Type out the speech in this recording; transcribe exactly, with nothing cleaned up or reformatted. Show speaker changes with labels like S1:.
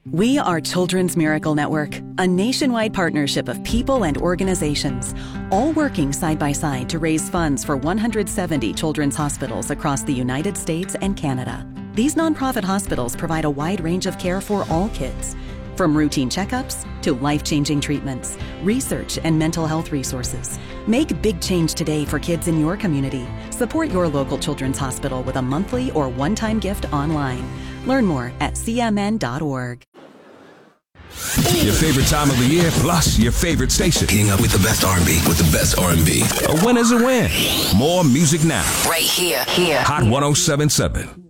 S1: We are Children's Miracle Network, a nationwide partnership of people and organizations, all working side by side to raise funds for one hundred seventy children's hospitals across the United States and Canada. These nonprofit hospitals provide a wide range of care for all kids, from routine checkups to life-changing treatments, research, and mental health resources. Make big change today for kids in your community. Support your local children's hospital with a monthly or one-time gift online. Learn more at c m n dot org.
S2: Your favorite time of the year, plus your favorite station.
S3: Getting up with the best R and B, with the best R and B.
S2: A win is a win. More music now.
S4: Right here, here.
S2: Hot one oh seven point seven.